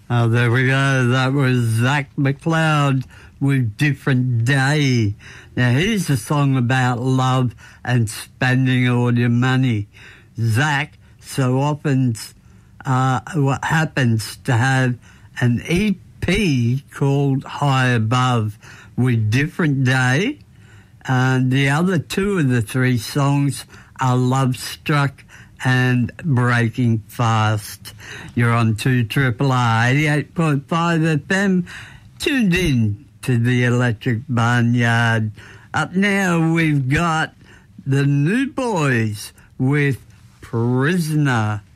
Oh, there we go. That was Zach McLeod with Different Day. Now, here's a song about love and spending all your money. Zach so often what happens to have an EP called High Above with Different Day. And the other two of the three songs are Love Struck and Breaking Fast. You're on 2RRR 88.5 FM, tuned in to the Electric Barnyard. Up now we've got the New Boys with Prisoner.